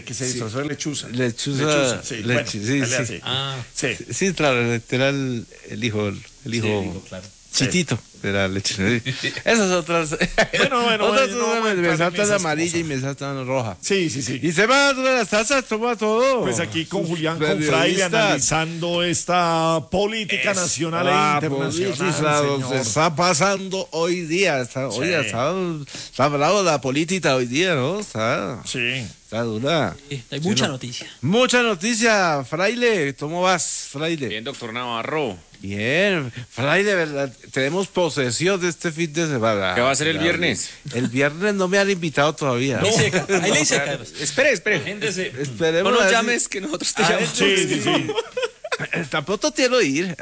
que se disfrazó de lechuza. Lechuza, sí. Sí. Sí, claro, era el hijo, claro. Chitito. Era lechuza. Esas otras. Bueno, me saltan amarilla y me saltan roja. Sí. Y se va a las tazas, toma todo. Pues aquí con Julián, con Fraile, analizando esta política nacional e internacional. Se está pasando hoy día. Está bravo la política hoy día, ¿no? Está dura. Hay mucha noticia. Mucha noticia, Fraile. ¿Cómo vas, Fraile? Bien, doctor Navarro. Bien, Fraile, ¿verdad? Tenemos posesión de este fin de semana. ¿Qué va a ser el viernes? El viernes no me han invitado todavía. Ahí le dice, Carlos. Espere. Esperemos. No nos llames, que nosotros te llamamos. Sí. Tampoco quiero ir.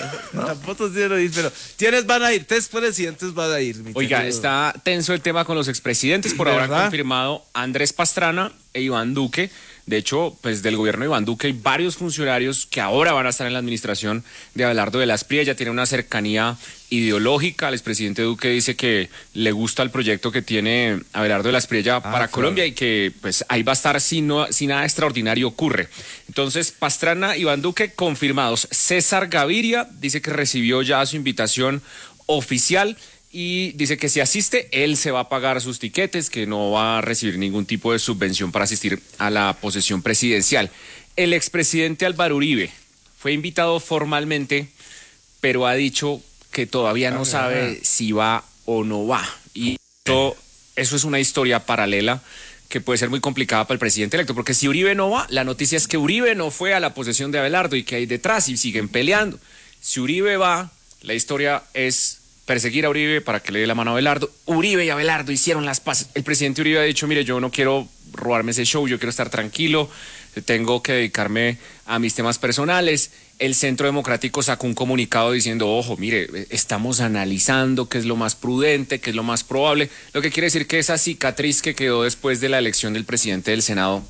Pero ¿quiénes van a ir? Tres presidentes van a ir. Oiga, está tenso el tema con los expresidentes. Por ahora han confirmado Andrés Pastrana e Iván Duque. De hecho, pues del gobierno de Iván Duque hay varios funcionarios que ahora van a estar en la administración de Abelardo de la Espriella. Ya tiene una cercanía ideológica. El expresidente Duque dice que le gusta el proyecto que tiene Abelardo de la Espriella para Colombia y que pues ahí va a estar si nada extraordinario ocurre. Entonces, Pastrana, Iván Duque confirmados. César Gaviria dice que recibió ya su invitación oficial y dice que si asiste, él se va a pagar sus tiquetes, que no va a recibir ningún tipo de subvención para asistir a la posesión presidencial. El expresidente Álvaro Uribe fue invitado formalmente, pero ha dicho que todavía no sabe si va o no va. Y eso es una historia paralela que puede ser muy complicada para el presidente electo, porque si Uribe no va, la noticia es que Uribe no fue a la posesión de Abelardo y que hay detrás y siguen peleando. Si Uribe va, la historia es perseguir a Uribe para que le dé la mano a Abelardo. Uribe y Abelardo hicieron las paces. El presidente Uribe ha dicho, mire, yo no quiero robarme ese show, yo quiero estar tranquilo, tengo que dedicarme a mis temas personales. El Centro Democrático sacó un comunicado diciendo, ojo, mire, estamos analizando qué es lo más prudente, qué es lo más probable, lo que quiere decir que esa cicatriz que quedó después de la elección del presidente del Senado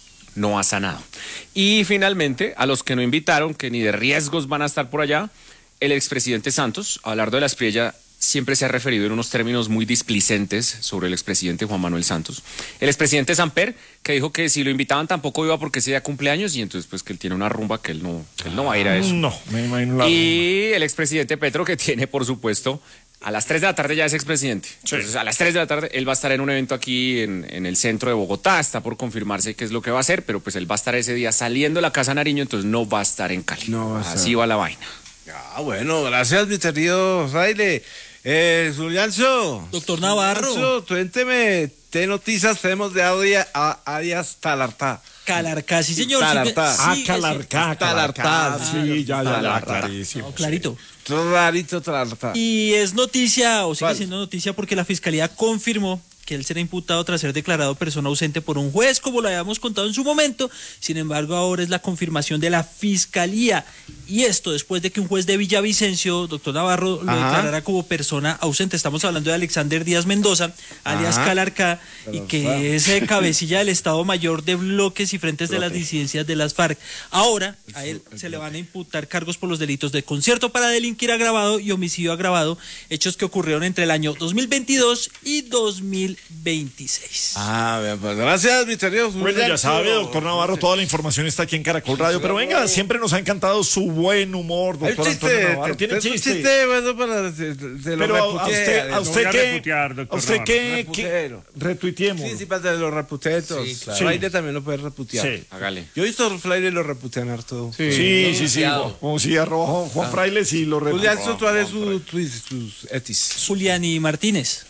no ha sanado. Y finalmente, a los que no invitaron, que ni de riesgos van a estar por allá, el expresidente Santos, Abelardo de la Espriella, siempre se ha referido en unos términos muy displicentes sobre el expresidente Juan Manuel Santos. El expresidente Samper, que dijo que si lo invitaban tampoco iba porque ese día cumpleaños, y entonces pues que él tiene una rumba que él no va a ir a eso. No, me imagino la y rumba. El expresidente Petro, que tiene, por supuesto, a las 3 de la tarde ya es expresidente. Sí. Entonces, a las 3 de la tarde él va a estar en un evento aquí en el centro de Bogotá. Está por confirmarse qué es lo que va a hacer, pero pues él va a estar ese día saliendo de la Casa Nariño, entonces no va a estar en Cali. Así va la vaina. Bueno, gracias, mi querido Fraile. Juliancho. Doctor Navarro. Cuénteme, ¿qué noticias tenemos de Arias Talartá? Calarcá, sí, señor. Talartá. Talartá. Sí, ya, clarísimo. No, clarito. Talartá. Y es noticia, o sigue siendo noticia, porque la Fiscalía confirmó que él será imputado tras ser declarado persona ausente por un juez, como lo habíamos contado en su momento. Sin embargo, ahora es la confirmación de la Fiscalía. Y esto después de que un juez de Villavicencio, doctor Navarro, lo declarara como persona ausente. Estamos hablando de Alexander Díaz Mendoza, alias Calarcá, y que es cabecilla del Estado Mayor de Bloques y Frentes de las Disidencias de las FARC. Ahora, a él se le van a imputar cargos por los delitos de concierto para delinquir agravado y homicidio agravado, hechos que ocurrieron entre el año 2022 y 2026. Pues gracias, mi querido. Bueno, ya sabe, doctor Navarro, toda la información está aquí en Caracol Radio, pero venga, siempre nos ha encantado su buen humor, doctor Antonio Navarro. ¿Tiene chiste? Bueno, pero a usted qué retuiteemos. Sí, para los reputetos. Sí, claro. Fraile también lo puede reputear. Sí. Hágale. Yo he visto Fraile lo reputean harto. Sí. Como si arroba Juan Fraile, sí lo reputea. Julián, ¿cuál es sus etis? Juliani Martínez.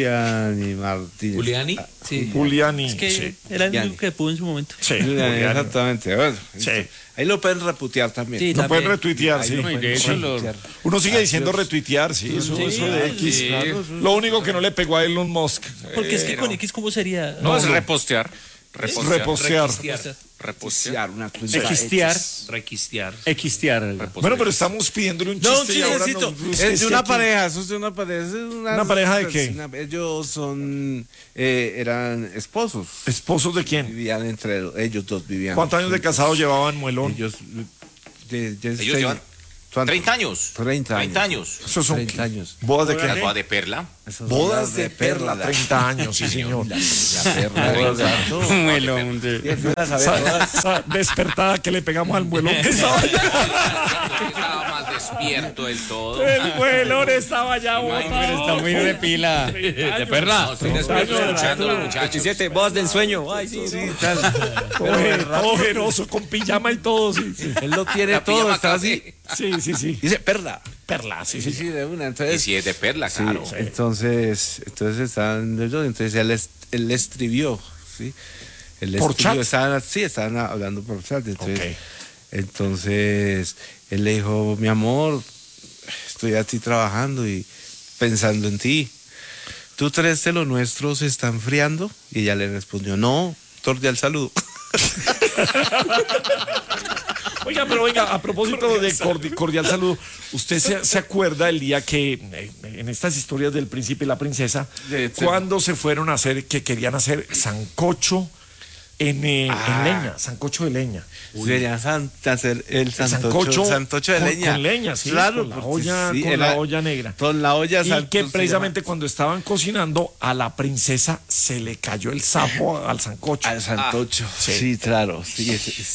¿Juliani? Sí. Juliani. Es que sí. era el único que pudo en su momento. Sí, exactamente. Bueno, sí. Ahí lo pueden reputear también. Sí, lo pueden retuitear, sí. Retuitear. Uno sigue diciendo retuitear, sí. Eso de X. Sí. Lo único que no le pegó a Elon Musk. Porque es que con X, ¿cómo sería? No, es repostear. Repostear. Repostear. Requistear. Bueno, pero estamos pidiéndole un chiste. No, un chistecito. Es de una pareja. Eso es de una pareja. ¿Una pareja de qué? Ellos son. Eran esposos. ¿Esposos de quién? Vivían entre ellos dos. Vivían. ¿Cuántos años de casado llevaban, Muelón? Ellos ¿Ellos llevan? 30 años. 30 años. Esos son 30 años. ¿Bodas de qué? Las bodas de perla. Bodas de perla, 30 años, sí, señor. La perla. Despertada que le pegamos al muelón que estaba allá. Estaba más despierto del todo. El muelón estaba ya Pero está muy de pila. De perla. No, estoy despierto escuchando a los muchachos. 27, voz de ensueño. Ay, sí, sí. todo ojeroso, con pijama y todo. Sí, sí. Él lo tiene La todo, pijama está casi. así. Sí. Dice perla. Perla, sí. Sí, de una. Y Entonces, si es de perla, sí, claro. entonces estaban, entonces él le escribió, ¿sí? Él ¿Por escribió, chat? estaban hablando por chat. Entonces, Ok. entonces él le dijo, mi amor, estoy aquí trabajando y pensando en ti. ¿Tú crees que lo nuestro se está enfriando? Y ella le respondió, no, cordial saludo. Oiga, pero oiga, a propósito de cordial saludo, ¿usted se acuerda el día que, en estas historias del príncipe y la princesa, cuando se fueron a hacer, que querían hacer sancocho en leña, sancocho de leña? Querían hacer el sancocho de leña. Con leña, sí, claro, con la olla negra. Con la olla Y que precisamente cuando estaban cocinando, a la princesa se le cayó el sapo al sancocho. al sancocho. Sí, claro. Sí,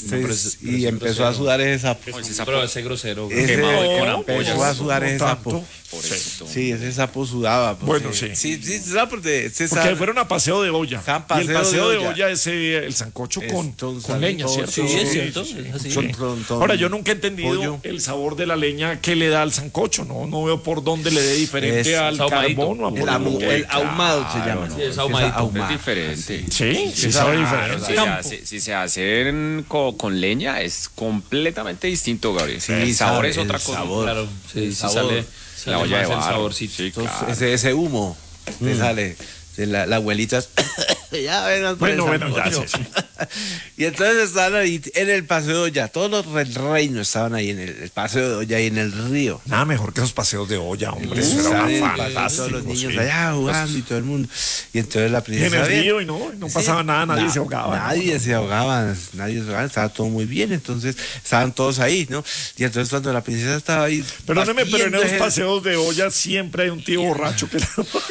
y es empezó a sudar ese sapo. Pero ese grosero. Quemado con empezó a sudar ese sapo. Tanto. Sí, ese sapo sudaba. Bueno, sí. Sí, porque Porque fueron a paseo de olla. Estaban Y el paseo paseo de de olla. olla es el sancocho con leña, ¿cierto? Sí, es cierto. Es así. Ahora, yo nunca he entendido pollo. el sabor de la leña que le da al sancocho. No veo por dónde le dé diferente Es al ahumadito. carbón o a El ahumado se llama. Sí, es ahumadito. Es diferente. Sí, sabe diferente. Si se hacen con leña, es completamente distinto, Gabriel. Sí, el sabor sabe, es otra el cosa. sabor. Claro, sí, sale La olla de más el barro. saborcito. Sí, Entonces, claro. ese humo que sale de la abuelita. Ya vengan por el Bueno, ya sancocho. sí. Y entonces estaban ahí en el paseo de olla. Todos los reinos estaban ahí en el paseo de olla y en el río. Nada mejor que esos paseos de olla, hombre. Eso Estaban en el era paseo, fantástico. todos los niños sí. allá jugando y todo el mundo. Y entonces la Y en princesa. el bien, río y no pasaba nada, nadie se ahogaba. Nadie se ahogaba, estaba todo muy bien, entonces estaban todos ahí, ¿no? Y entonces cuando la princesa estaba ahí. Perdóneme, pero en batiendo esos paseos de olla siempre hay un tío borracho que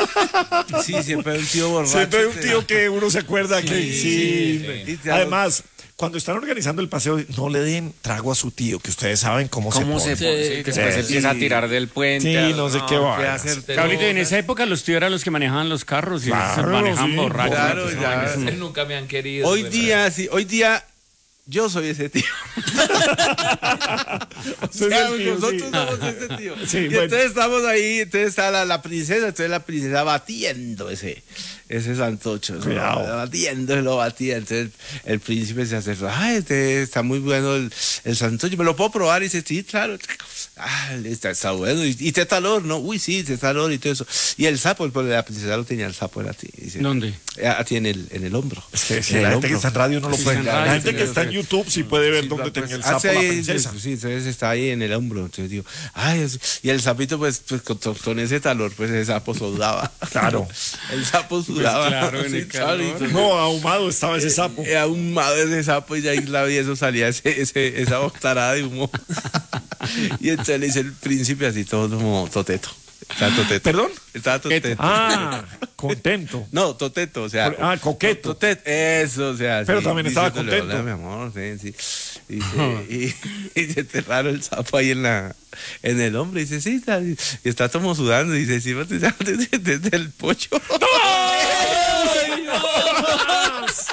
Sí, siempre hay un tío borracho. siempre hay un tío que uno se acuerda que sí. sí. Además, cuando están organizando el paseo, no le den trago a su tío, que ustedes saben cómo se ¿Cómo pone. se pone? Sí, después sí. empieza a tirar del puente. Sí, no sé qué va. Cabrito, en esa época los tíos eran los que manejaban los carros y Claro, se manejaban sí, borrachos. claro, Esa ya. vaina es un- Nunca me han querido. Hoy día yo soy ese tío. Usted es el tío, Nosotros sí. somos ese tío. Sí, Y bueno. entonces estamos ahí, entonces está la princesa, entonces la princesa batiendo ese santocho, ¿no? Cuidado. Lo batía, entonces el príncipe se acercó, ay, está muy bueno el santocho, ¿me lo puedo probar? Y dice, sí, claro. Ah, está bueno. ¿Y te talor? No, uy, sí, te talor y todo eso. Y el sapo, pues la princesa lo tenía el sapo era ti. Dice, ¿Dónde? aquí en el hombro. Es que si En el la gente hombro. que está en radio no lo puede. en La radio, gente que está en YouTube sí puede ver Sí, dónde pues, tenía el sapo hace la ahí, princesa. Sí, entonces está ahí en el hombro. Entonces digo, ay, y el sapito, pues con ese talor, pues ese sapo sudaba. Claro. El sapo sudaba. claro, en el calor. No, ahumado estaba ese sapo. Ahumado ese sapo y ahí y eso salía esa octarada de humo. Y entonces le dice el príncipe así todo como toteto. Estaba toteto. ¿Perdón? Estaba toteto. Ah, contento. No, toteto, o sea. Coqueto. Toteto, eso, o sea. Pero sí, también estaba diciéndole, contento. "Hola, mi amor, sí, sí". Y se enterraron el sapo ahí en el hombro. Y dice, sí, y está como sudando. Y dice, sí, desde el pollo. ¡Ay, no!